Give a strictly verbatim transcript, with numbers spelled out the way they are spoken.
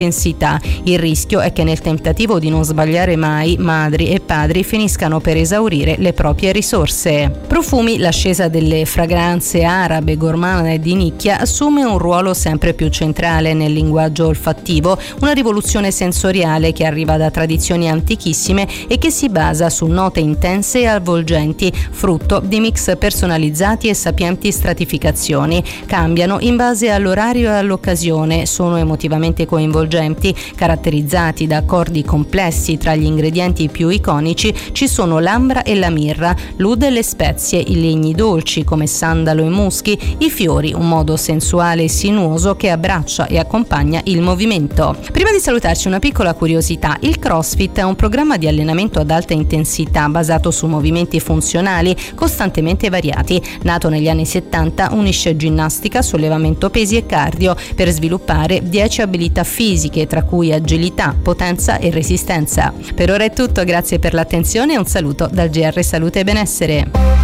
intensità. Il rischio è che nel tentativo di non sbagliare mai, madri e padri finiscano per esaurire le proprie risorse. Profumi, l'ascesa delle fragranze arabe, gourmand e di nicchia assume un ruolo sempre più centrale nel linguaggio olfattivo, una rivoluzione sensoriale che arriva da tradizioni antichissime e che si basa su note intense e avvolgenti, frutto di mix personalizzati e sapienti stratificazioni. Cambiano in base all'orario e all'occasione, sono emotivamente coinvolgenti, caratterizzati da accordi complessi. Tra gli ingredienti più iconici ci sono l'ambra e la mirra, l'oud e le spezie, i legni dolci come sandalo e muschi, i fiori, un modo sensuale e sinuoso che abbraccia e accompagna il movimento. Prima di salutarci una piccola curiosità: il CrossFit è un programma di allenamento ad alta intensità basato su movimenti funzionali costantemente variati. Nato negli anni settanta, unisce ginnastica, sollevamento pesi e cardio per sviluppare dieci abilità fisiche, tra cui agilità, potenza e resistenza. Per ora è tutto, grazie per l'attenzione e un saluto dal G R Salute e Benessere.